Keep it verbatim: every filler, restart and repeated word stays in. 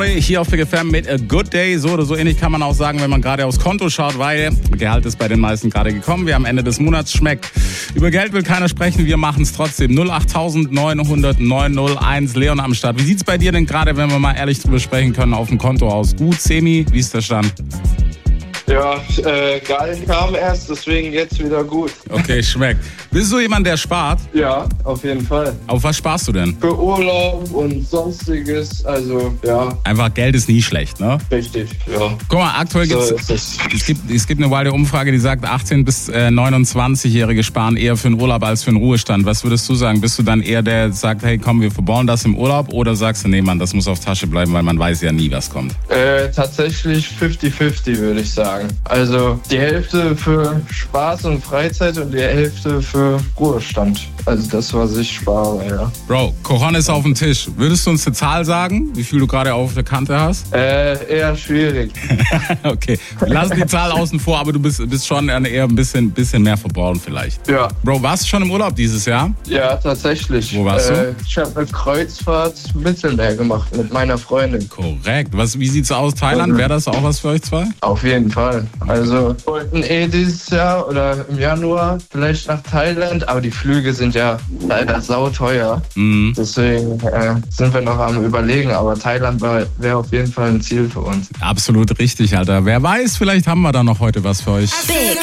Boy hier auf Big F M mit A Good Day. So oder so ähnlich kann man auch sagen, wenn man gerade aufs Konto schaut, weil Gehalt ist bei den meisten gerade gekommen. Wir am Ende des Monats schmeckt. Über Geld will keiner sprechen, wir machen es trotzdem. null acht neun null null neun null eins, Leon am Start. Wie sieht's bei dir denn gerade, wenn wir mal ehrlich drüber sprechen können, auf dem Konto aus? Gut, semi, wie ist der Stand? Ja, äh, Gehalt kam erst, deswegen jetzt wieder gut. Okay, schmeckt. Bist du jemand, der spart? Ja, auf jeden Fall. Auf was sparst du denn? Für Urlaub und sonstiges, also ja. Einfach Geld ist nie schlecht, ne? Richtig, ja. Guck mal, aktuell So gibt's, ist es. es gibt es gibt eine wilde Umfrage, die sagt, achtzehn bis neunundzwanzig-Jährige sparen eher für den Urlaub als für den Ruhestand. Was würdest du sagen? Bist du dann eher der, der sagt, hey komm, wir verbauen das im Urlaub? Oder sagst du, nee Mann, das muss auf Tasche bleiben, weil man weiß ja nie, was kommt? Äh, tatsächlich fünfzig fünfzig würde ich sagen. Also die Hälfte für Spaß und Freizeit und die Hälfte für Ruhestand. Also das, was ich spare, ja. Bro, Cojones auf dem Tisch. Würdest du uns eine Zahl sagen, wie viel du gerade auf der Kante hast? Äh, eher schwierig. Okay, wir lassen die Zahl außen vor, aber du bist, bist schon eher ein bisschen, bisschen mehr verbrauchen vielleicht. Ja. Bro, warst du schon im Urlaub dieses Jahr? Ja, tatsächlich. Wo warst du? Äh, ich habe eine Kreuzfahrt Mittelmeer gemacht mit meiner Freundin. Korrekt. Was, wie sieht's aus, Thailand? Wäre das auch was für euch zwei? Auf jeden Fall. Also wir wollten eh dieses Jahr oder im Januar vielleicht nach Thailand, aber die Flüge sind ja leider sauteuer. Mhm. Deswegen äh, sind wir noch am Überlegen, aber Thailand wäre auf jeden Fall ein Ziel für uns. Absolut richtig, Alter. Wer weiß, vielleicht haben wir da noch heute was für euch. Big